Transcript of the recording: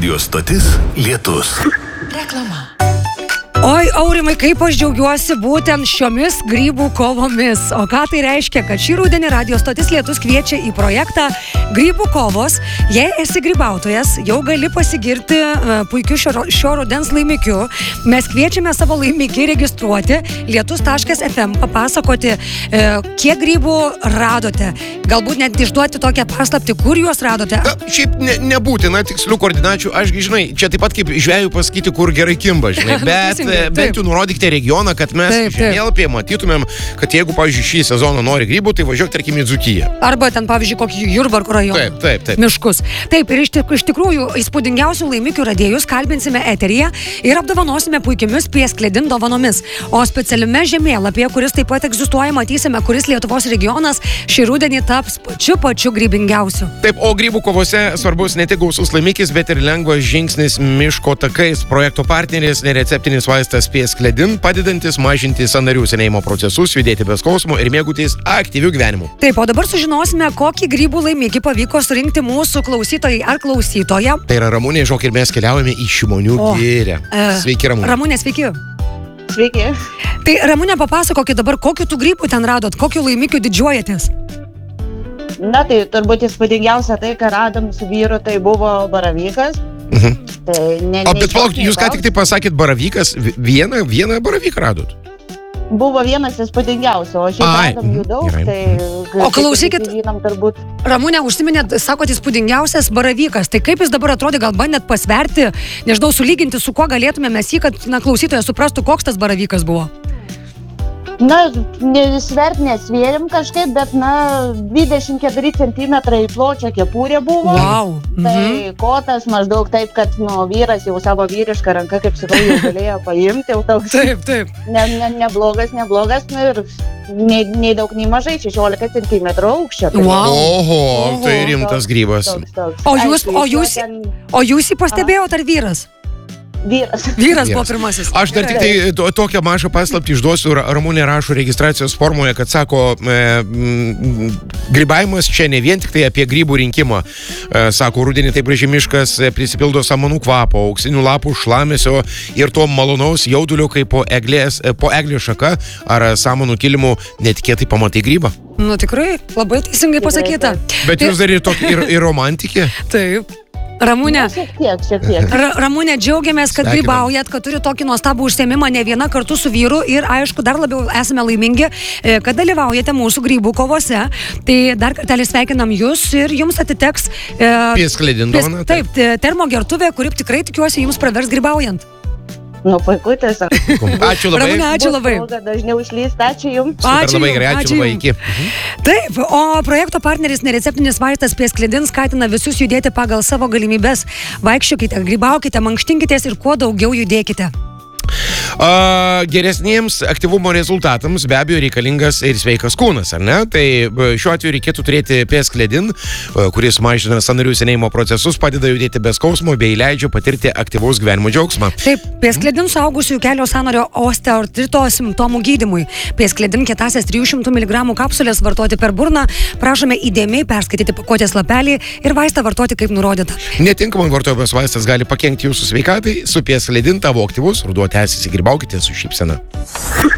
Radio stotis Lietus. Reklama. Oi, Aurimai, kaip aš džiaugiuosi būtent šiomis grybų kovomis. O ką tai reiškia, kad šį rudenį Radio stotis Lietus kviečia į projektą Grybų kovos. Jei esi grybautojas, jau gali pasigirti puikiu šio rudens laimikiu. Mes kviečiame savo laimikį registruoti lietus.fm, papasakoti, kiek grybų radote. Galbūt net išduoti tokią paslaptį, kur juos radote. Šiaip nebūtina tikslių koordinačių. Aš, žinai, čia taip pat kaip žvejų pasakyti, kur gerai kimba, žinai. Bet bent jau nurodykite regioną, kad mes žemėlapyje matytumėm, kad jeigu, pavyzdžiui, šį sezoną nori grybų, tai važiuok, tarkim, į Dzūkiją. Arba ten, pavyzdžiui, kokį Jurbarko rajoną. Taip. Miškus. Taip, ir iš tikrųjų įspūdingiausių laimikių radėjus kalbinsime eteryje ir apdovanosime puikiamis Pieskledin dovanomis. O specialiame žemėlapyje, kuris taip pat egzistuoja, matysime, kuris Lietuvos regionas šį rudenį taps pačiu grybingiausiu. Taip, o grybų kovose svarbus ne tik gausus laimikis, bet ir lengvas žingsnis miško takais. Projekto partneris nereceptinis vaistas Pieskledin, padedantis mažinti sąnarių senėjimo procesus, judėti be skausmo ir mėgautis aktyviu gyvenimu. Taip, o dabar sužinosime, kokį grybų laimikį pavyko surinkti mūsų klausytojai ar klausytoja. Tai yra Ramunė, žinok, ir mes keliaujame į Šimonių girią. Sveiki, Ramunė. Ramunė, sveiki. Sveiki. Tai Ramunė, papasakokit dabar, kokiu tų grybų ten radot, kokiu laimikiu didžiuojatės? Na tai turbūt įspūdingiausia tai, ką radom su vyru, tai buvo baravykas. Tai bet palauk, jūs ką tik tai pasakėt baravykas, vieną baravyką radot? Buvo vienas įspūdingiausių, o šiaip radom jų daug, tai... O klausykit, turbūt... Ramunė, užsiminėt, sakot, įspūdingiausias baravykas, tai kaip jis dabar atrodė, gal bandėt pasverti, nežinau, sulyginti, su kuo galėtume mes jį, kad klausytojas suprastų, koks tas baravykas buvo? Na, nesvėrim kažkaip, bet, 24 centimetrai pločio kepurė buvo. Wow. Tai kotas maždaug taip, kad, vyras jau savo vyrišką ranką, kaip sakau, jau galėjo paimti. Jau toks, taip. Neblogas, ir nei daug, nei mažai, 16 centimetrų aukščio. Wow. Oho, tai rimtas grybas. O jūs jį pastebėjot ar vyras? Vyras buvo pirmasis. Aš dar tik tai tokią mažą paslaptį išduosiu. Ramunė rašo registracijos formoje, kad sako, grybavimas čia ne vien tik tai apie grybų rinkimą. Sako, rudenį taip gražiai miškas prisipildo samanų kvapo, auksinių lapų šlamesio ir to malonaus jaudulio, kai po eglės šaka ar samanų kilimų netikėtai pamatai grybą. Nu tikrai, labai teisingai pasakyta. Bet jūs dar ir romantikė? Taip. Ramunė, šiek tiek. Ramunė, džiaugiamės, kad grybaujat, kad turi tokį nuostabų užsiėmimą ne viena kartu su vyru ir, aišku, dar labiau esame laimingi, kad dalyvaujate mūsų grybų kovose. Tai dar kartelį sveikinam jūs ir jums atiteks Pieskledin dovana. Taip, termogertuvė, kuri tikrai tikiuosi jums pravers grybaujant. Nu, puiku tiesiog. Ačiū labai. Ramunė, ačiū labai. Dažniau išlyst, ačiū jums. Super, labai gerai, ačiū labai, iki. Taip, o projekto partneris nereceptinis vaistas Pieskledin skatina visus judėti pagal savo galimybes. Vaikščiokite, grybaukite, mankštinkitės ir kuo daugiau judėkite. Geresniems aktyvumo rezultatams be abejo reikalingas ir sveikas kūnas, ar ne? Tai šiuo atveju reikėtų turėti Pieskledin, kuris mažina sąnarių senėjimo procesus, padeda judėti be skausmo bei leidžia patirti aktyvaus gyvenimo džiaugsmą. Taip, Pieskledin suaugusiųjų kelio sąnario osteoartrito simptomų gydymui. Pieskledin kietasias 300 mg kapsulės vartoti per burną. Prašome įdėmiai perskaityti pakuotės lapelį ir vaistą vartoti kaip nurodyta. Netinkamai vartojamas vaistas gali pakenkti jūsų sveikatai. Su Pieskledin tavo aktyvus ruduo tęsiasi, grybaukite su šypsena.